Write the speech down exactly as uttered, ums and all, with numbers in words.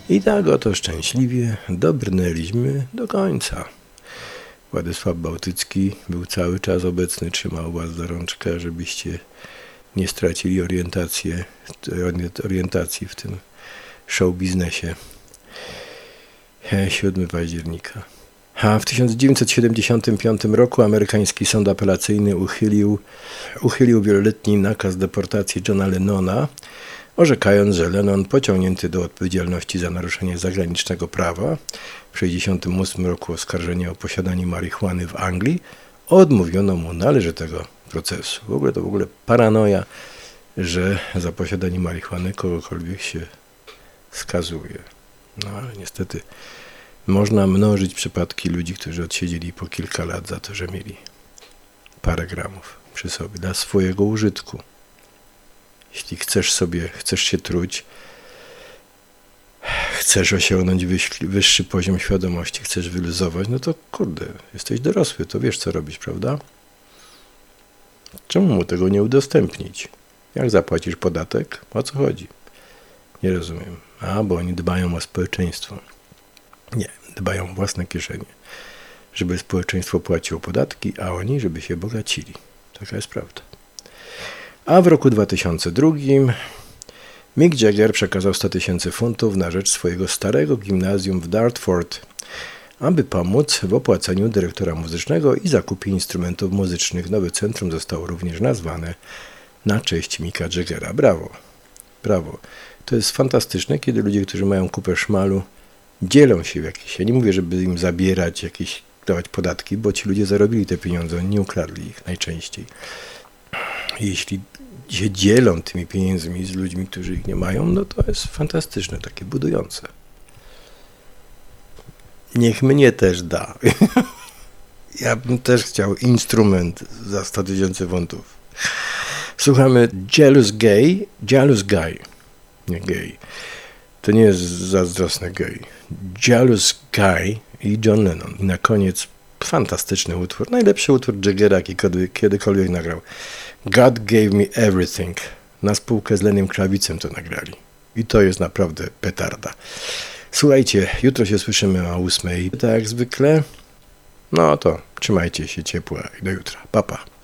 I tak oto szczęśliwie dobrnęliśmy do końca. Władysław Bałtycki był cały czas obecny, trzymał was za rączkę, żebyście nie stracili orientację, orientacji w tym show biznesie. siódmego października. A w tysiąc dziewięćset siedemdziesiątym piątym roku amerykański sąd apelacyjny uchylił, uchylił wieloletni nakaz deportacji Johna Lennona, orzekając, że Lennon pociągnięty do odpowiedzialności za naruszenie zagranicznego prawa w tysiąc dziewięćset sześćdziesiątym ósmym roku oskarżenie o posiadanie marihuany w Anglii, odmówiono mu należytego procesu. W ogóle to w ogóle paranoja, że za posiadanie marihuany kogokolwiek się skazuje. No ale niestety można mnożyć przypadki ludzi, którzy odsiedzieli po kilka lat za to, że mieli parę gramów przy sobie dla swojego użytku. Jeśli chcesz sobie, chcesz się truć, chcesz osiągnąć wyższy, wyższy poziom świadomości, chcesz wyluzować, no to kurde, jesteś dorosły, to wiesz co robić, prawda? Czemu mu tego nie udostępnić? Jak zapłacisz podatek? O co chodzi? Nie rozumiem. A, bo oni dbają o społeczeństwo. Nie, dbają o własne kieszenie. Żeby społeczeństwo płaciło podatki, a oni, żeby się bogacili. Taka jest prawda. A w roku dwa tysiące drugim Mick Jagger przekazał sto tysięcy funtów na rzecz swojego starego gimnazjum w Dartford, aby pomóc w opłaceniu dyrektora muzycznego i zakupie instrumentów muzycznych. Nowe centrum zostało również nazwane na cześć Micka Jaggera. Brawo, brawo. To jest fantastyczne, kiedy ludzie, którzy mają kupę szmalu, dzielą się w jakieś. Ja nie mówię, żeby im zabierać jakieś, dawać podatki, bo ci ludzie zarobili te pieniądze, oni nie ukradli ich najczęściej. Jeśli się dzielą tymi pieniędzmi z ludźmi, którzy ich nie mają, no to jest fantastyczne, takie budujące. Niech mnie też da. Ja bym też chciał instrument za sto tysięcy funtów. Słuchamy Jealous Gay, Jealous Guy, nie gay. To nie jest zazdrosny gay. Jealous Guy i John Lennon. I na koniec fantastyczny utwór, najlepszy utwór Jaggera, jaki kiedykolwiek nagrał. God Gave Me Everything. Na spółkę z Lennym Krawicem to nagrali. I to jest naprawdę petarda. Słuchajcie, jutro się słyszymy o ósmej. Tak jak zwykle. No to trzymajcie się ciepła i do jutra. Pa, pa.